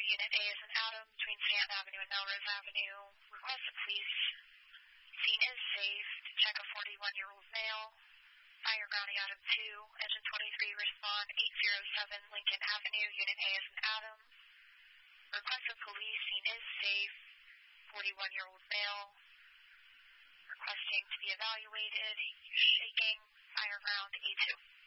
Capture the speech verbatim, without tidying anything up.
Unit A is an Adam between Stanton Avenue and Melrose Avenue. Request the police. Scene is safe. Check a forty-one-year-old male. Fire grounding Adam two. Engine twenty-three, respond eight zero seven Lincoln Avenue. Unit A is an Adam. Request the police. Scene is safe. forty-one-year-old male. Requesting to be evaluated. Shaking. Fire ground A two.